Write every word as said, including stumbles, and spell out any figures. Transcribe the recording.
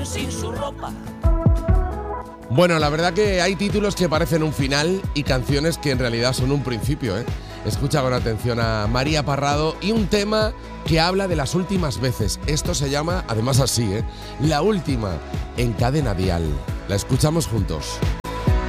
sin su ropa. Bueno, la verdad que hay títulos que parecen un final y canciones que en realidad son un principio, ¿eh? Escucha con atención a María Parrado y un tema que habla de las últimas veces. Esto se llama, además así, ¿eh? La última, en Cadena Dial. La escuchamos juntos.